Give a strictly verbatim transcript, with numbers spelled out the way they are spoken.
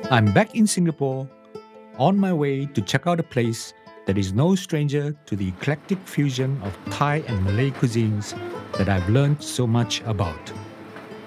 I'm back in Singapore, on my way to check out a place that is no stranger to the eclectic fusion of Thai and Malay cuisines that I've learned so much about.